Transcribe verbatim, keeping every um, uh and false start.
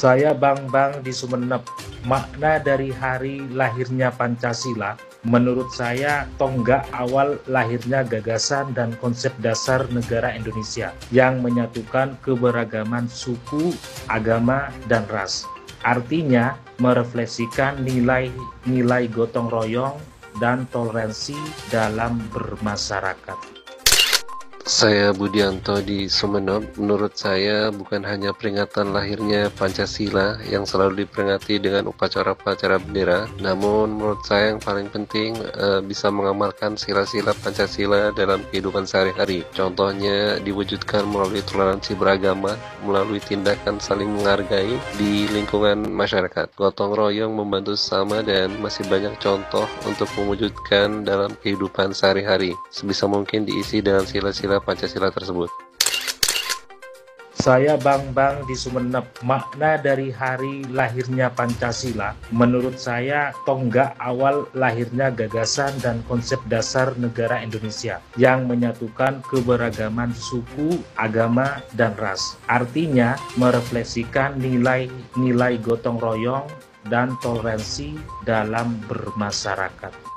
Saya Bang Bang di Sumenep. Makna dari hari lahirnya Pancasila, menurut saya tonggak awal lahirnya gagasan dan konsep dasar negara Indonesia yang menyatukan keberagaman suku, agama, dan ras. Artinya merefleksikan nilai-nilai gotong royong dan toleransi dalam bermasyarakat. Saya Budianto di Sumeneb. Menurut saya bukan hanya peringatan lahirnya Pancasila yang selalu diperingati dengan upacara-upacara bendera, namun menurut saya yang paling penting e, bisa mengamalkan sila-sila Pancasila dalam kehidupan sehari-hari. Contohnya diwujudkan melalui toleransi beragama, melalui tindakan saling menghargai di lingkungan masyarakat. Gotong royong, membantu sesama, dan masih banyak contoh untuk mewujudkan dalam kehidupan sehari-hari. Sebisa mungkin diisi dalam sila-sila Pancasila tersebut. Saya Bang Bang di Sumeneb. Makna dari hari lahirnya Pancasila, menurut saya tonggak awal lahirnya gagasan dan konsep dasar negara Indonesia yang menyatukan keberagaman suku, agama, dan ras. Artinya merefleksikan nilai-nilai gotong royong dan toleransi dalam bermasyarakat.